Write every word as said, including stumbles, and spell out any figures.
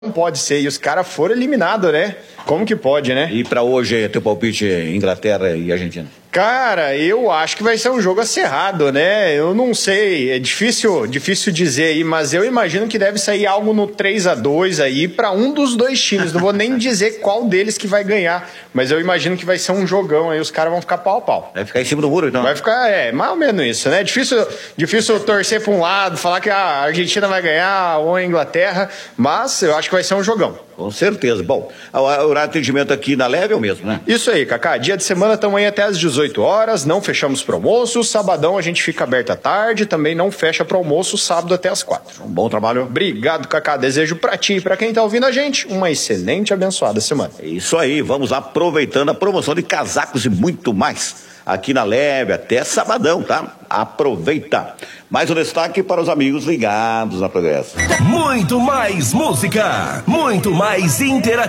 Não pode ser, e os caras foram eliminados, né? Como que pode, né? E pra hoje, teu palpite, Inglaterra e Argentina? Cara, eu acho que vai ser um jogo acirrado, né? Eu não sei, é difícil, difícil dizer aí, mas eu imagino que deve sair algo no três a dois aí pra um dos dois times. Não vou nem dizer qual deles que vai ganhar, mas eu imagino que vai ser um jogão aí, os caras vão ficar pau a pau. Vai ficar em cima do muro, então? Vai ficar, é, mais ou menos isso, né? Difícil, difícil torcer pra um lado, falar que a Argentina vai ganhar ou a Inglaterra, mas eu acho que vai ser um jogão. Com certeza. Bom, o horário de atendimento aqui na Leve é o mesmo, né? Isso aí, Cacá. Dia de semana estamos aí até às dezoito horas, não fechamos pro almoço. Sabadão a gente fica aberto à tarde, também não fecha pro almoço, sábado até às quatro. Um bom trabalho. Obrigado, Cacá. Desejo pra ti e pra quem tá ouvindo a gente uma excelente e abençoada semana. É isso aí, vamos aproveitando a promoção de casacos e muito mais aqui na Leve até sabadão, tá? Aproveita. Mais um destaque para os amigos ligados na Progresso. Muito mais música, muito mais interatividade.